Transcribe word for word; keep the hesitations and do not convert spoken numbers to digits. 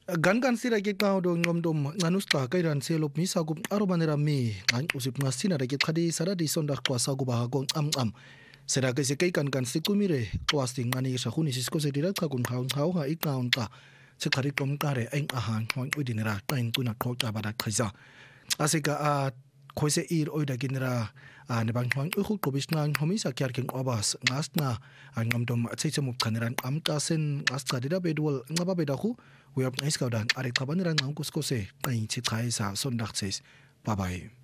Gan kan sira ke ka do ngomdom nganusta ka iran selop misa kum arobanera mi ngan usip ngasina da ke khadi sara di sonda kwasa go ba go am am sera ke se kai kan kan sikumire kwasting ngani sa khuni sisko se dira ka kun khaun khau ha ikaun ka se khari kom kare eng ahan hoi udinera tain kuna khota bada khaisa asika a khoise ir oida kinera a ne bang hwang u khu kobis nang homi sa kyar king obas ngasna an ngomdom cheichemu khaneran am ta sen asta dira bedwal ngaba bedahu we have nice kaudan are khabaniran ang kusko se tain chi thai sa sondak ses bye bye.